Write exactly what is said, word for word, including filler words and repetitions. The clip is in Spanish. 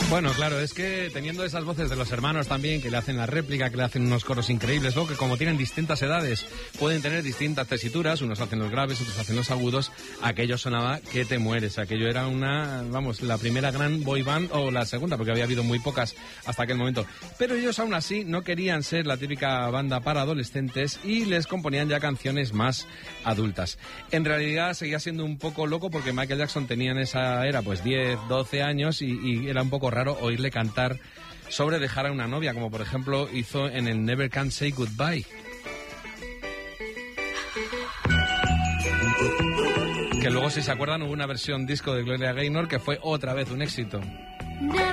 Bueno, claro, es que teniendo esas voces de los hermanos también, que le hacen la réplica, que le hacen unos coros increíbles, luego que como tienen distintas edades, pueden tener distintas tesituras, unos hacen los graves, otros hacen los agudos, aquello sonaba que te mueres, aquello era una, vamos, la primera gran boy band, o la segunda, porque había habido muy pocas hasta aquel momento. Pero ellos aún así no querían ser la típica banda para adolescentes y les componían ya canciones más adultas. En realidad seguía siendo un poco loco porque Michael Jackson tenía en esa era pues diez, doce años y, y era un poco raro oírle cantar sobre dejar a una novia, como por ejemplo hizo en el Never Can Say Goodbye. Que luego, si se acuerdan, hubo una versión disco de Gloria Gaynor que fue otra vez un éxito.